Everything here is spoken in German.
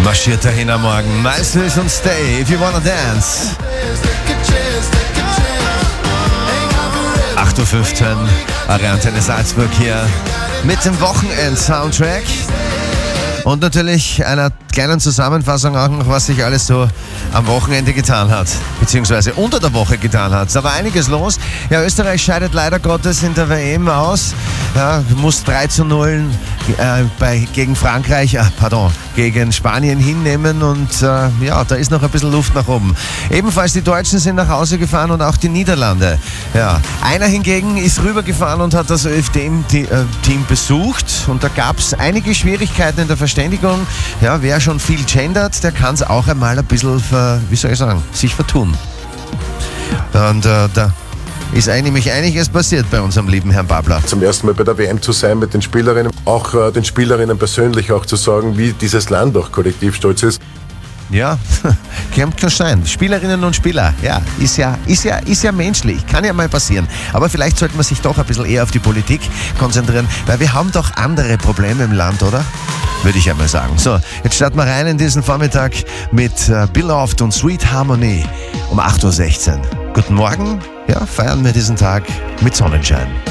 Marschiert dahin am Morgen. Miles Lewis und Stay, if you wanna dance. 8.15 Uhr, Ariantenne Salzburg hier mit dem Wochenend-Soundtrack. Und natürlich einer kleinen Zusammenfassung auch noch, was sich alles so am Wochenende getan hat, beziehungsweise unter der Woche getan hat. Da war einiges los. Ja, Österreich scheidet leider Gottes in der WM aus. Ja, muss 3:0 gegen Frankreich, gegen Spanien hinnehmen und ja, da ist noch ein bisschen Luft nach oben. Ebenfalls die Deutschen sind nach Hause gefahren und auch die Niederlande. Ja, einer hingegen ist rübergefahren und hat das ÖFD-Team besucht und da gab es einige Schwierigkeiten in der Verständigung. Ja, wer schon viel gendert, der kann es auch einmal ein bisschen, sich vertun. Und da ist nämlich einiges passiert bei unserem lieben Herrn Babler. Zum ersten Mal bei der WM zu sein mit den Spielerinnen, auch den Spielerinnen persönlich auch zu sagen, wie dieses Land auch kollektiv stolz ist. Ja, kann schon sein. Spielerinnen und Spieler, ja, ist ja menschlich, kann ja mal passieren. Aber vielleicht sollte man sich doch ein bisschen eher auf die Politik konzentrieren, weil wir haben doch andere Probleme im Land, oder? Würde ich einmal sagen. So, jetzt starten wir rein in diesen Vormittag mit Beloved und Sweet Harmony um 8.16 Uhr. Guten Morgen, ja, feiern wir diesen Tag mit Sonnenschein.